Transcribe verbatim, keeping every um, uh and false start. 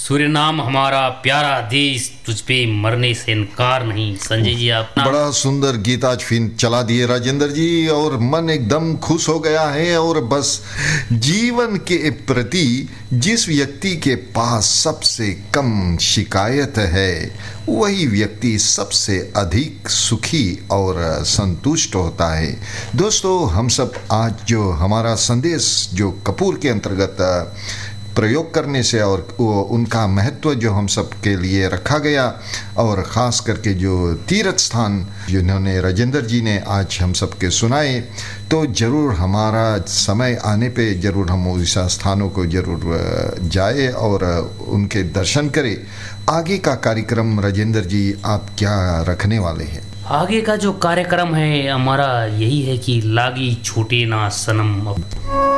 सूर्य नाम हमारा प्यारा देश, तुझ पे मरने से इनकार नहीं। संजय जी आप बड़ा सुंदर गीत आज फिर चला दिए राजेंद्र जी, और मन एकदम खुश हो गया है। और बस जीवन के प्रति जिस व्यक्ति के पास सबसे कम शिकायत है वही व्यक्ति सबसे अधिक सुखी और संतुष्ट होता है। दोस्तों, हम सब आज जो हमारा संदेश जो कपूर के अंतर्गत प्रयोग करने से और वो उनका महत्व जो हम सब के लिए रखा गया, और ख़ास करके जो तीर्थ स्थान जिन्होंने राजेंद्र जी ने आज हम सब के सुनाए, तो ज़रूर हमारा समय आने पे ज़रूर हम उस स्थानों को ज़रूर जाए और उनके दर्शन करें। आगे का कार्यक्रम राजेंद्र जी आप क्या रखने वाले हैं? आगे का जो कार्यक्रम है हमारा यही है कि लागी छूटे ना सनम।